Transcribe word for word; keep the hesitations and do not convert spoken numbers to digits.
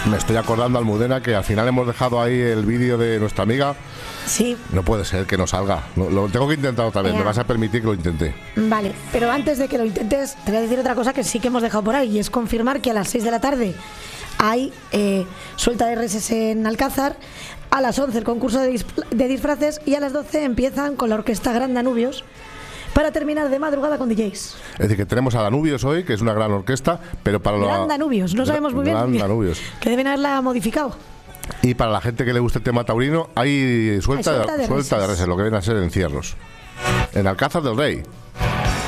Me estoy acordando, Almudena, que al final hemos dejado ahí el vídeo de nuestra amiga. Sí. No puede ser que no salga. Lo, lo tengo que intentar otra vez. Ea. Me vas a permitir que lo intente. Vale, pero antes de que lo intentes, te voy a decir otra cosa que sí que hemos dejado por ahí, y es confirmar que a las seis de la tarde hay eh, suelta de R S S en Alcázar, a las once el concurso de, dis- de disfraces, y a las doce empiezan con la orquesta Gran Danubios para terminar de madrugada con D Js. Es decir, que tenemos a Danubios hoy, que es una gran orquesta, pero para los... Gran Danubios, no sabemos muy bien. Gran Danubios. Que deben haberla modificado. Y para la gente que le gusta el tema taurino, hay suelta, Hay suelta de suelta de reses. reses, lo que viene a ser encierros. En Alcázar del Rey.